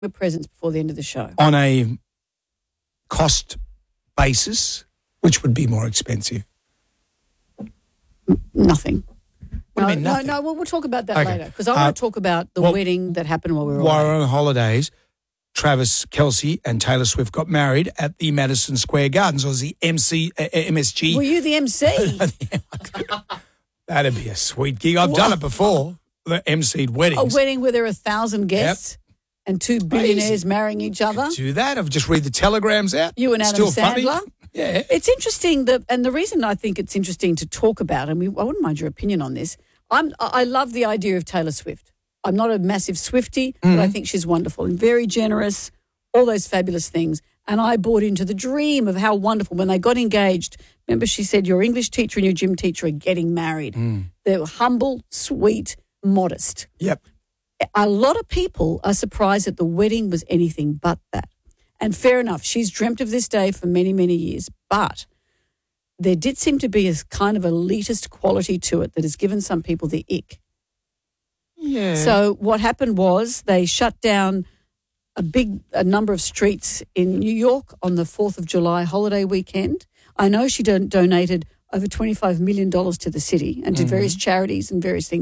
presents before the end of the show. On a cost basis, which would be more expensive? Nothing. What do you mean nothing? No, we'll talk about that Okay. later because I want to talk about the wedding that happened while we were While away. we're on holidays, Travis Kelce and Taylor Swift got married at the Madison Square Gardens. Or was the MSG? Were you the MC? That'd be a sweet gig. I've done it before. The MC'd weddings. A wedding where there are 1,000 guests and 2 billionaires marrying each other. Do that. I've just read the telegrams out. You and Adam Still Sandler. Funny. Yeah. It's interesting and the reason I think it's interesting to talk about, and I wouldn't mind your opinion on this. I love the idea of Taylor Swift. I'm not a massive Swiftie, but I think she's wonderful and very generous, all those fabulous things. And I bought into the dream of how wonderful when they got engaged. Remember, she said, your English teacher and your gym teacher are getting married. They were humble, sweet, modest. Yep. A lot of people are surprised that the wedding was anything but that. And fair enough, she's dreamt of this day for many, many years. But there did seem to be a kind of elitist quality to it that has given some people the ick. Yeah. So what happened was they shut down a number of streets in New York on the 4th of July holiday weekend. I know she donated over $25 million to the city and to various charities and various things.